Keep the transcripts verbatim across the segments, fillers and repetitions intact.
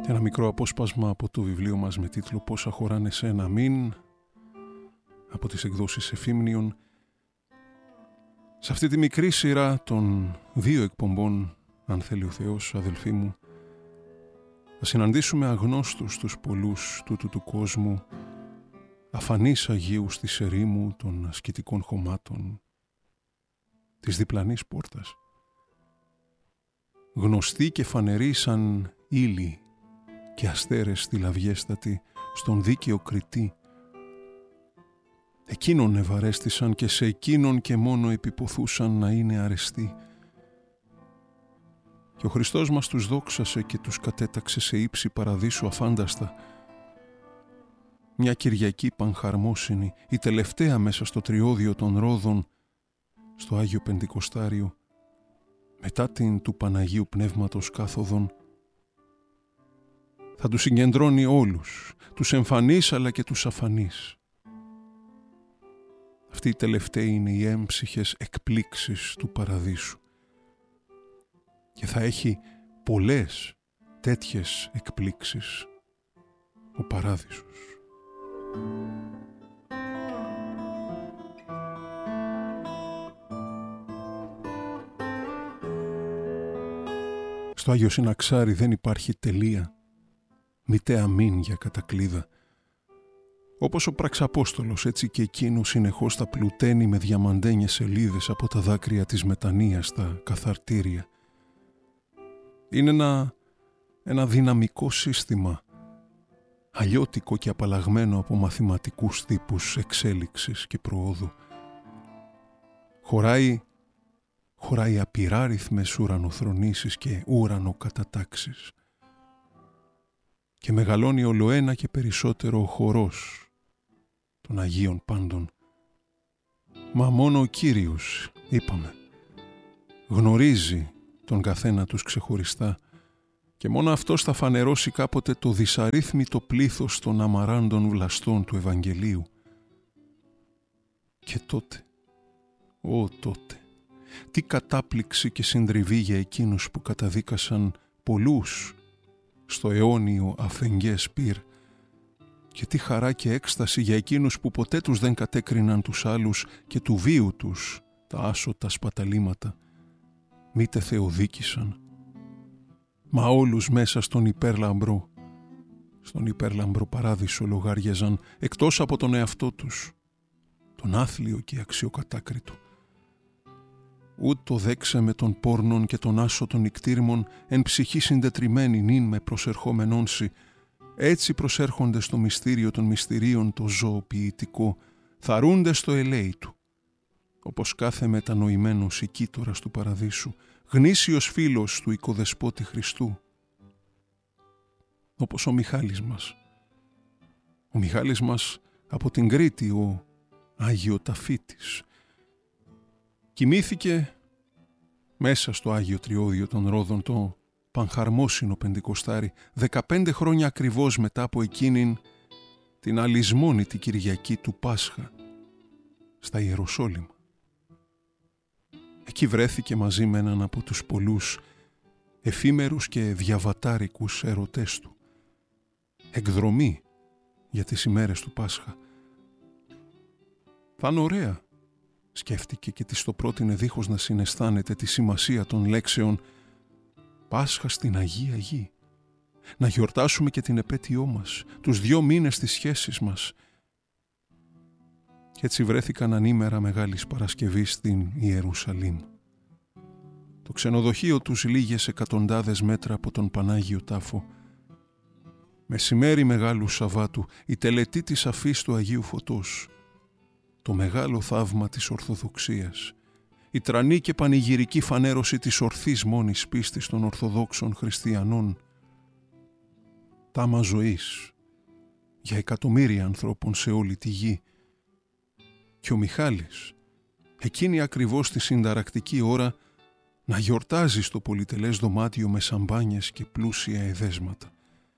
Ένα μικρό απόσπασμα από το βιβλίο μας με τίτλο «Πόσα χωράνε σε ένα μήν» από τις εκδόσεις Εφήμνιον. Σε αυτή τη μικρή σειρά των δύο εκπομπών, αν θέλει ο Θεός, αδελφοί μου, θα συναντήσουμε αγνώστους τους πολλούς τούτου του κόσμου, αφανείς Αγίους της ερήμου των ασκητικών χωμάτων, της διπλανής πόρτας. Γνωστοί και φανεροί σαν ύλη και αστέρες στη λαβιέστατη, στον δίκαιο κριτή. Εκείνον ευαρέστησαν και σε εκείνον και μόνο επιποθούσαν να είναι αρεστοί. Και ο Χριστός μας τους δόξασε και τους κατέταξε σε ύψη παραδείσου αφάνταστα. Μια Κυριακή πανχαρμόσυνη, η τελευταία μέσα στο τριώδιο των Ρόδων, στο Άγιο Πεντηκοστάριο, μετά την του Παναγίου Πνεύματος κάθοδον, θα τους συγκεντρώνει όλους, τους εμφανείς αλλά και τους αφανείς. Αυτή η τελευταία είναι οι έμψυχες εκπλήξεις του παραδείσου. Και θα έχει πολλές τέτοιες εκπλήξεις ο παράδεισος. Στο Άγιο Συναξάρι δεν υπάρχει τελεία, μήτε αμήν για κατακλείδα. Όπως ο Πραξαπόστολος, έτσι και εκείνο συνεχώς θα πλουταίνει με διαμαντένιες σελίδες από τα δάκρυα της μετανοίας στα καθαρτήρια. Είναι ένα, ένα δυναμικό σύστημα, αλλιώτικο και απαλλαγμένο από μαθηματικούς τύπους εξέλιξης και προόδου. Χωράει, χωράει απειράριθμες ουρανοθρονήσεις και ουρανοκατατάξεις. Και μεγαλώνει ολοένα και περισσότερο ο χορός των Αγίων πάντων. Μα μόνο ο Κύριος, είπαμε, γνωρίζει τον καθένα τους ξεχωριστά και μόνο αυτός θα φανερώσει κάποτε το δυσαρρύθμιτο πλήθος των αμαράντων βλαστών του Ευαγγελίου. Και τότε, ω τότε, τι κατάπληξη και συντριβή για εκείνους που καταδίκασαν πολλούς στο αιώνιο αφεγγές πυρ, και τι χαρά και έκσταση για εκείνους που ποτέ τους δεν κατέκριναν τους άλλους και του βίου τους τα άσωτα σπαταλήματα, μήτε θεοδίκησαν, μα όλους μέσα στον υπέρλαμπρο, στον υπέρλαμπρο παράδεισο λογάριαζαν, εκτός από τον εαυτό τους, τον άθλιο και αξιοκατάκριτο. Ούτω δέξε με τον πόρνον και τον άσο των νικτήρμων εν ψυχή συντετριμένη νυν με προσερχόμενόνσι, έτσι προσέρχονται στο μυστήριο των μυστηρίων το ζωοποιητικό, θαρούνται στο ελέη του, όπως κάθε μετανοημένος οικήτορας του παραδείσου, γνήσιος φίλος του οικοδεσπότη Χριστού, όπως ο Μιχάλης μας. Ο Μιχάλης μας από την Κρήτη, ο Άγιο Ταφίτης, κοιμήθηκε μέσα στο Άγιο Τριώδιο των Ρόδων το πανχαρμόσυνο Πεντηκοστάρι, δεκαπέντε χρόνια ακριβώς μετά από εκείνην την αλυσμόνητη Κυριακή του Πάσχα στα Ιεροσόλυμα. Εκεί βρέθηκε μαζί με έναν από τους πολλούς εφήμερους και διαβατάρικους ερωτές του. Εκδρομή για τις ημέρες του Πάσχα. Θα είναι ωραία, σκέφτηκε και της το πρότεινε δίχως να συναισθάνεται τη σημασία των λέξεων Πάσχα στην Αγία Γη. Να γιορτάσουμε και την επέτειό μας, τους δυο μήνες της σχέσης μας. Κι έτσι βρέθηκαν ανήμερα Μεγάλης Παρασκευής στην Ιερουσαλήμ. Το ξενοδοχείο τους λίγες εκατοντάδες μέτρα από τον Πανάγιο Τάφο. Μεσημέρι Μεγάλου Σαββάτου, η τελετή της αφής του Αγίου Φωτός. Το μεγάλο θαύμα της Ορθοδοξίας. Η τρανή και πανηγυρική φανέρωση της ορθής μόνης πίστης των Ορθοδόξων Χριστιανών. Τάμα ζωής για εκατομμύρια ανθρώπων σε όλη τη γη. Και ο Μιχάλης, εκείνη ακριβώς τη συνταρακτική ώρα, να γιορτάζει στο πολυτελές δωμάτιο με σαμπάνιες και πλούσια εδέσματα.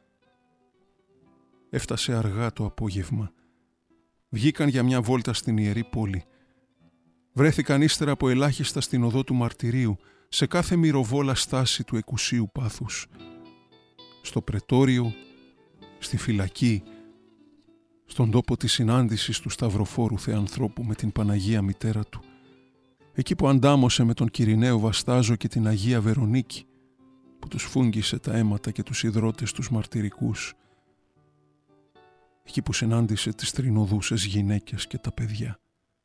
Έφτασε αργά το απόγευμα. Βγήκαν για μια βόλτα στην Ιερή Πόλη. Βρέθηκαν ύστερα από ελάχιστα στην οδό του Μαρτυρίου, σε κάθε μυροβόλα στάση του εκουσίου πάθους. στο πρετόριο, στη φυλακή, στον τόπο της συνάντησης του Σταυροφόρου Θεανθρώπου με την Παναγία Μητέρα του, εκεί που αντάμωσε με τον Κυριναίο Βαστάζο και την Αγία Βερονίκη, που τους φούγγισε τα αίματα και τους ιδρώτες τους μαρτυρικούς, εκεί που συνάντησε τις τρινοδούσες γυναίκες και τα παιδιά.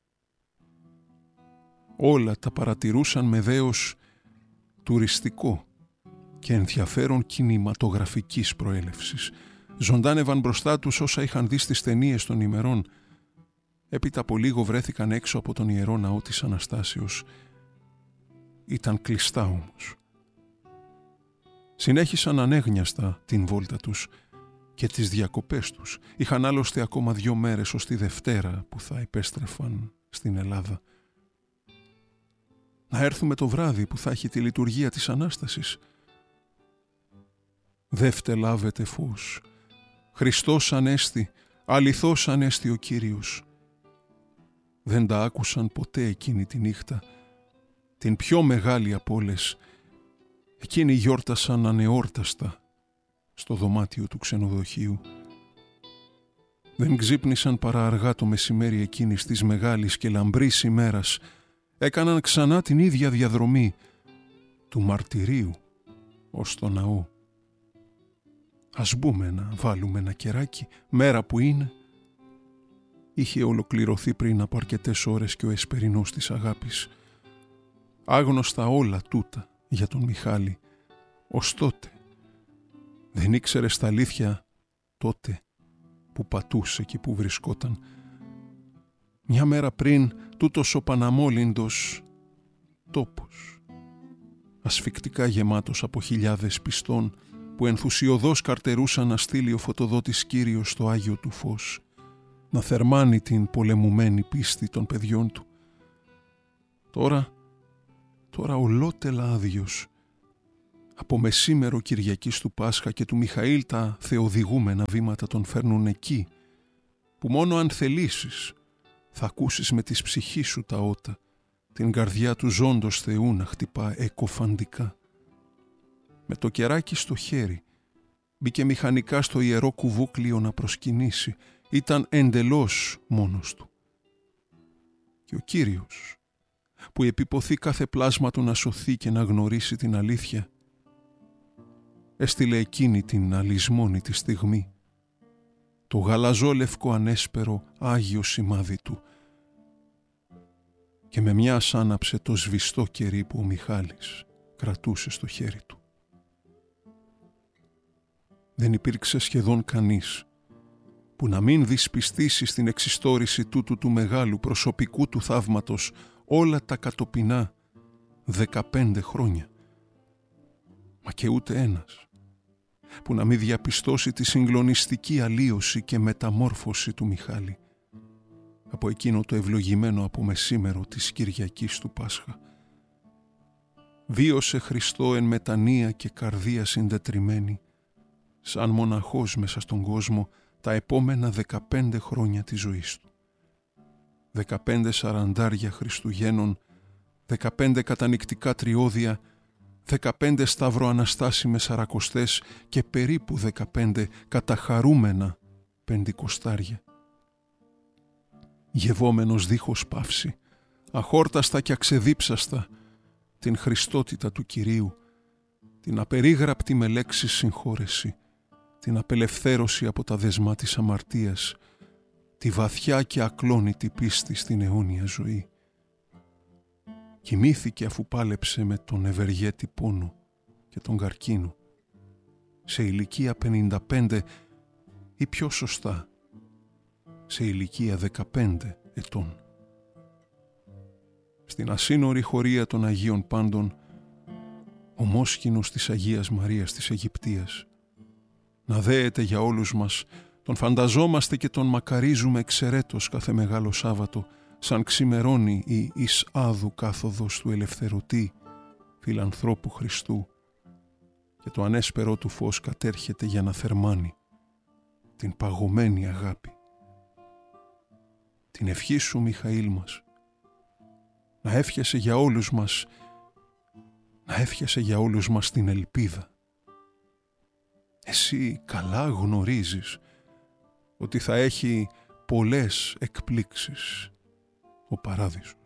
Όλα τα παρατηρούσαν με δέος τουριστικό και ενδιαφέρον κινηματογραφικής προέλευσης. Ζωντάνευαν μπροστά τους όσα είχαν δει στις ταινίες των ημερών. Έπειτα από λίγο βρέθηκαν έξω από τον Ιερό Ναό της Αναστάσεως. Ήταν κλειστά όμως. Συνέχισαν ανέγνιαστα την βόλτα τους και τις διακοπές τους. Είχαν άλλωστε ακόμα δυο μέρες ως τη Δευτέρα που θα επέστρεφαν στην Ελλάδα. Να έρθουμε το βράδυ που θα έχει τη λειτουργία της Ανάστασης. Δεύτε λάβετε φως. Χριστός Ανέστη, αληθώς Ανέστη ο Κύριος. Δεν τα άκουσαν ποτέ εκείνη τη νύχτα, την πιο μεγάλη από όλες. Εκείνοι γιόρτασαν ανεόρταστα στο δωμάτιο του ξενοδοχείου. Δεν ξύπνησαν παρά αργά το μεσημέρι εκείνης της μεγάλης και λαμπρής ημέρας. Έκαναν ξανά την ίδια διαδρομή του μαρτυρίου ως το ναό. Ας μπούμε να βάλουμε ένα κεράκι, μέρα που είναι. Είχε ολοκληρωθεί πριν από αρκετές ώρες και ο εσπερινός της αγάπης. Άγνωστα όλα τούτα για τον Μιχάλη. Ως τότε δεν ήξερε στα αλήθεια τότε που πατούσε και που βρισκόταν. Μια μέρα πριν τούτος ο παναμόλυντος τόπος, ασφικτικά γεμάτος από χιλιάδες πιστών που ενθουσιωδώς καρτερούσαν να στείλει ο φωτοδότης Κύριος στο Άγιο του Φως, να θερμάνει την πολεμουμένη πίστη των παιδιών του. Τώρα, τώρα ολότελα άδειος, από μεσήμερο Κυριακής του Πάσχα και του Μιχαήλ τα θεοδηγούμενα βήματα τον φέρνουν εκεί, που μόνο αν θελήσεις θα ακούσεις με της ψυχής σου τα ότα, την καρδιά του ζώντος Θεού να χτυπά εκοφαντικά. Με το κεράκι στο χέρι μπήκε μηχανικά στο ιερό κουβούκλιο να προσκυνήσει. Ήταν εντελώς μόνος του. Και ο Κύριος, που επιποθεί κάθε πλάσμα του να σωθεί και να γνωρίσει την αλήθεια, έστειλε εκείνη την αλυσμόνητη στιγμή το γαλαζόλευκο ανέσπερο Άγιο σημάδι του και με μιας άναψε το σβηστό κερί που ο Μιχάλης κρατούσε στο χέρι του. Δεν υπήρξε σχεδόν κανείς που να μην δυσπιστήσει στην εξιστόρηση τούτου του μεγάλου προσωπικού του θαύματος όλα τα κατοπινά δεκαπέντε χρόνια. Μα και ούτε ένας που να μην διαπιστώσει τη συγκλονιστική αλλίωση και μεταμόρφωση του Μιχάλη από εκείνο το ευλογημένο από μεσήμερο της Κυριακής του Πάσχα. Βίωσε Χριστό εν μετανία και καρδία συντετριμένη, σαν μοναχός μέσα στον κόσμο, τα επόμενα δεκαπέντε χρόνια της ζωής του. Δεκαπέντε σαραντάρια Χριστουγέννων, δεκαπέντε κατανυκτικά τριώδια, δεκαπέντε σταυροαναστάσιμες σαρακοστές και περίπου δεκαπέντε καταχαρούμενα πεντηκοστάρια. Γευόμενος δίχως παύση, αχόρταστα και αξεδίψαστα, την Χριστότητα του Κυρίου, την απερίγραπτη με λέξη συγχώρεση, την απελευθέρωση από τα δεσμά της αμαρτίας, τη βαθιά και ακλόνητη πίστη στην αιώνια ζωή. Κοιμήθηκε αφού πάλεψε με τον ευεργέτη πόνο και τον καρκίνο, σε ηλικία πενήντα πέντε ή πιο σωστά, σε ηλικία δεκαπέντε ετών. Στην ασύνορη χωρία των Αγίων Πάντων, ο μόσχινος της Αγίας Μαρίας της Αιγυπτίας, να δέεται για όλους μας, τον φανταζόμαστε και τον μακαρίζουμε εξαιρέτως κάθε Μεγάλο Σάββατο, σαν ξημερώνει η εις άδου κάθοδος του ελευθερωτή, φιλανθρώπου Χριστού, και το ανέσπερό του φως κατέρχεται για να θερμάνει την παγωμένη αγάπη. Την ευχή σου, Μιχαήλ μας, να εύχεσαι για όλους μας, να εύχεσαι για όλους μας την ελπίδα. εσύ καλά γνωρίζεις ότι θα έχει πολλές εκπλήξεις ο παράδεισος.